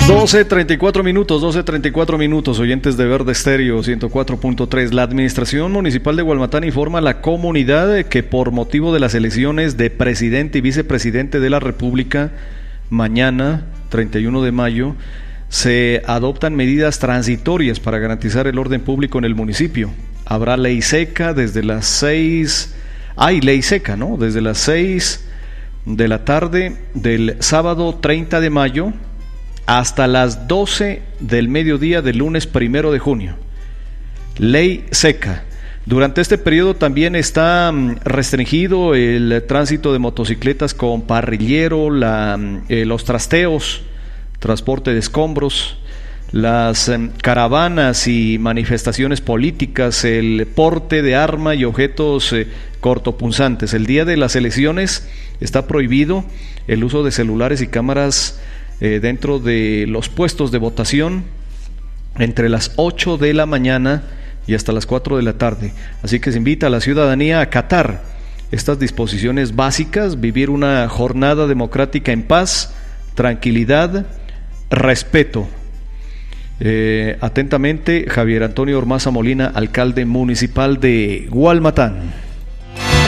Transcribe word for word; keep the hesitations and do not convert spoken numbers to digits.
doce treinta y cuatro minutos, doce treinta y cuatro minutos, oyentes de Verde Estéreo ciento cuatro punto tres. La Administración Municipal de Gualmatán informa a la comunidad que por motivo de las elecciones de presidente y vicepresidente de la República, mañana, treinta y uno de mayo, se adoptan medidas transitorias para garantizar el orden público en el municipio. Habrá ley seca desde las seis, hay ley seca, ¿no? Desde las seis de la tarde del sábado treinta de mayo hasta las doce del mediodía del lunes primero de junio. Ley seca. Durante este periodo también está restringido el tránsito de motocicletas con parrillero, la, eh, los trasteos, transporte de escombros, las eh, caravanas y manifestaciones políticas, el porte de arma y objetos eh, cortopunzantes. El día de las elecciones está prohibido el uso de celulares y cámaras eh, dentro de los puestos de votación entre las ocho de la mañana y hasta las cuatro de la tarde. Así que se invita a la ciudadanía a acatar estas disposiciones básicas, vivir una jornada democrática en paz, tranquilidad, respeto. Eh, atentamente, Javier Antonio Ormaza Molina, alcalde municipal de Gualmatán.